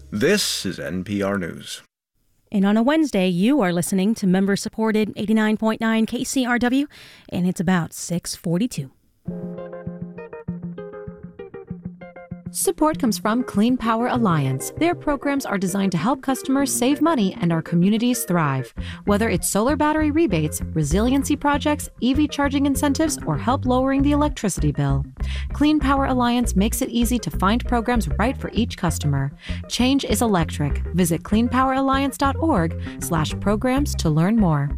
This is NPR News. And on a Wednesday, you are listening to member-supported 89.9 KCRW, and it's about 6:42. Support comes from Clean Power Alliance. Their programs are designed to help customers save money and our communities thrive. Whether it's solar battery rebates, resiliency projects, EV charging incentives, or help lowering the electricity bill, Clean Power Alliance makes it easy to find programs right for each customer. Change is electric. Visit cleanpoweralliance.org/programs to learn more.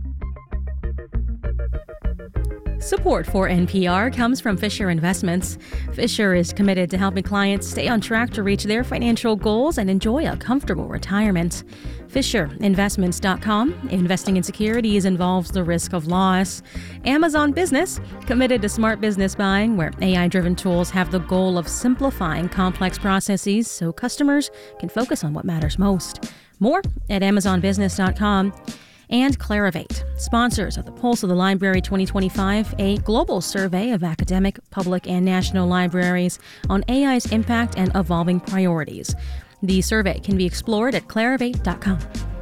Support for NPR comes from Fisher Investments. Fisher is committed to helping clients stay on track to reach their financial goals and enjoy a comfortable retirement. FisherInvestments.com. Investing in securities involves the risk of loss. Amazon Business, committed to smart business buying, where AI-driven tools have the goal of simplifying complex processes so customers can focus on what matters most. More at AmazonBusiness.com. And Clarivate, sponsors of the Pulse of the Library 2025, a global survey of academic, public, and national libraries on AI's impact and evolving priorities. The survey can be explored at Clarivate.com.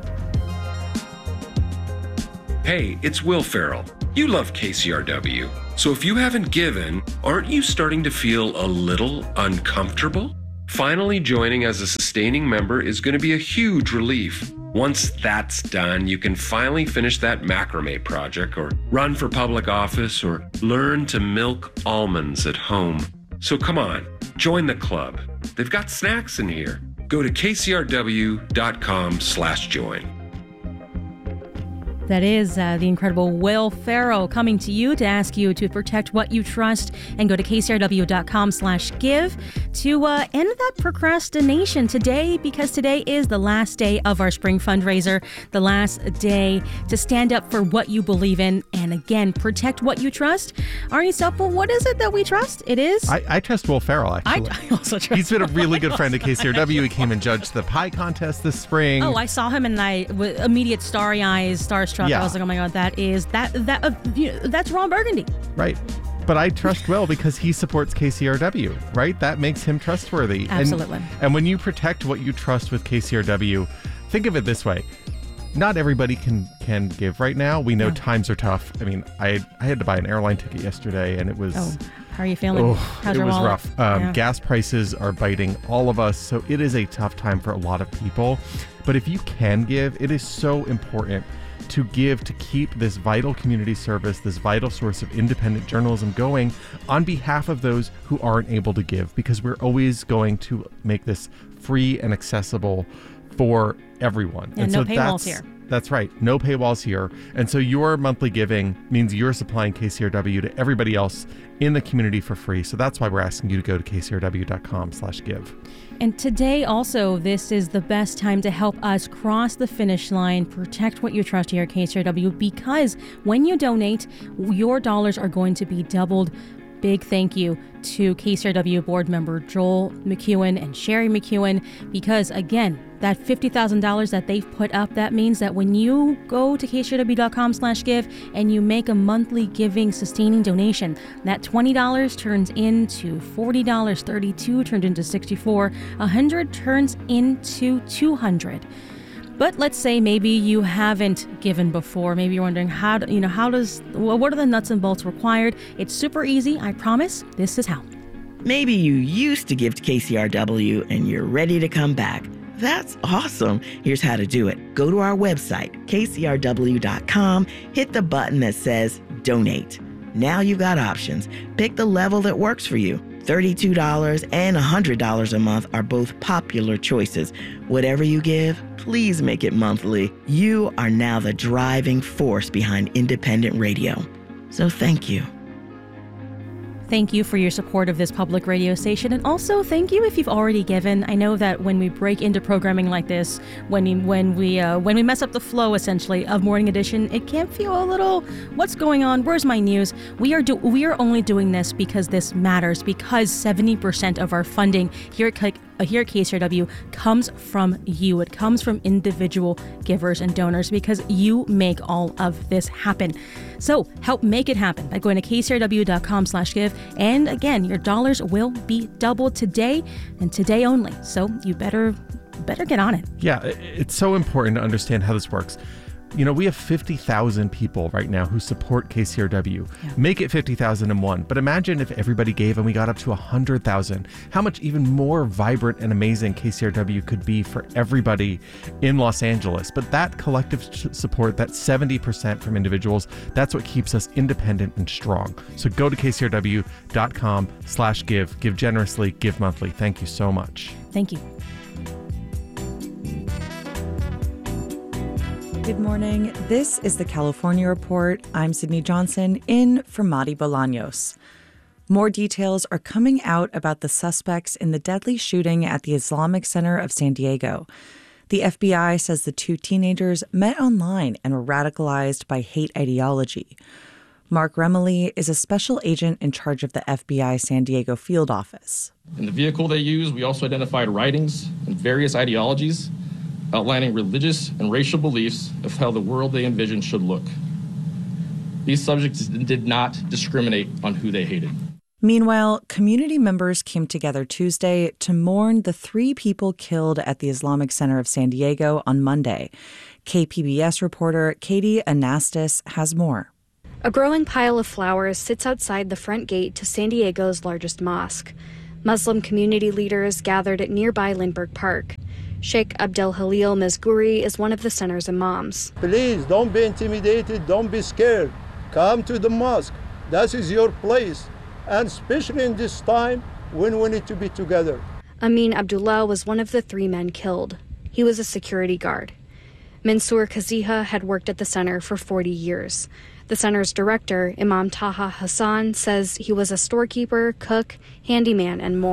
Hey, it's Will Ferrell. You love KCRW. So if you haven't given, aren't you starting to feel a little uncomfortable? Finally joining as a sustaining member is going to be a huge relief. Once that's done, you can finally finish that macrame project or run for public office or learn to milk almonds at home. So come on, join the club. They've got snacks in here. Go to kcrw.com/join. That is the incredible Will Ferrell coming to you to ask you to protect what you trust, and go to kcrw.com/give to end that procrastination today, because today is the last day of our spring fundraiser, the last day to stand up for what you believe in and, again, protect what you trust. Arnie Supple, what is it that we trust? It is? I trust Will Ferrell, actually. I also trust He's been a really good friend of KCRW. He came and judged the pie contest this spring. Oh, I saw him and I with immediate starry eyes, starstruck. Yeah. I was like, oh my God, that's Ron Burgundy. Right. But I trust Will because he supports KCRW, right? That makes him trustworthy. Absolutely. And when you protect what you trust with KCRW, think of it this way. Not everybody can give right now. We know times are tough. I mean, I had to buy an airline ticket yesterday, and it was... Oh, how are you feeling? How's your wallet? Rough. Gas prices are biting all of us, so it is a tough time for a lot of people. But if you can give, it is so important to give to keep this vital community service, this vital source of independent journalism going on behalf of those who aren't able to give, because we're always going to make this free and accessible for everyone. And no paywalls here. That's right. No paywalls here. And so your monthly giving means you're supplying KCRW to everybody else in the community for free. So that's why we're asking you to go to kcrw.com/give. And today also, this is the best time to help us cross the finish line, protect what you trust here at KCRW, because when you donate, your dollars are going to be doubled. Big thank you to KCRW board member Joel McEwen and Sherry McEwen, because again, that $50,000 that they've put up, that means that when you go to kcrw.com/give and you make a monthly giving sustaining donation, that $20 turns into $40, $32 turns into $64, $100 turns into $200. But let's say maybe you haven't given before. Maybe you're wondering what are the nuts and bolts required? It's super easy, I promise. This is how. Maybe you used to give to KCRW and you're ready to come back. That's awesome. Here's how to do it. Go to our website, kcrw.com, hit the button that says donate. Now you've got options. Pick the level that works for you. $32 and $100 a month are both popular choices. Whatever you give, please make it monthly. You are now the driving force behind independent radio. So thank you. Thank you for your support of this public radio station, and also thank you if you've already given. I know that when we break into programming like this, when we mess up the flow essentially of Morning Edition, it can feel a little, what's going on? Where's my news? We are only doing this because this matters, because 70% of our funding here at KCRW comes from you. It comes from individual givers and donors, because you make all of this happen. So help make it happen by going to kcrw.com/give. And again, your dollars will be doubled today and today only. So you better better get on it. Yeah, it's so important to understand how this works. You know, we have 50,000 people right now who support KCRW. Yeah. Make it 50,001. But imagine if everybody gave and we got up to 100,000. How much even more vibrant and amazing KCRW could be for everybody in Los Angeles. But that collective support, that 70% from individuals, that's what keeps us independent and strong. So go to kcrw.com/give. Give generously, give monthly. Thank you so much. Thank you. Good morning. This is the California Report. I'm Sydney Johnson, in for Madi Bolaños. More details are coming out about the suspects in the deadly shooting at the Islamic Center of San Diego. The FBI says the two teenagers met online and were radicalized by hate ideology. Mark Remley is a special agent in charge of the FBI San Diego field office. In the vehicle they used, we also identified writings and various ideologies outlining religious and racial beliefs of how the world they envisioned should look. These subjects did not discriminate on who they hated. Meanwhile, community members came together Tuesday to mourn the 3 people killed at the Islamic Center of San Diego on Monday. KPBS reporter Katie Anastas has more. A growing pile of flowers sits outside the front gate to San Diego's largest mosque. Muslim community leaders gathered at nearby Lindbergh Park. Sheikh Abdel Halil Mezgouri is one of the center's imams. Please don't be intimidated, don't be scared. Come to the mosque. That is your place. And especially in this time when we need to be together. Amin Abdullah was one of the 3 men killed. He was a security guard. Mansour Kaziha had worked at the center for 40 years. The center's director, Imam Taha Hassan, says he was a storekeeper, cook, handyman, and more.